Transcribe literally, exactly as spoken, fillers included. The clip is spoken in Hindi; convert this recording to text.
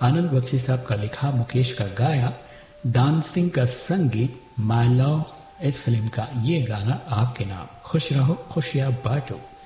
आनंद बख्शी साहब का लिखा, मुकेश का गाया, दान सिंह का संगीत, माय लव इस फिल्म का ये गाना आपके नाम। खुश रहो खुशियां बांटो।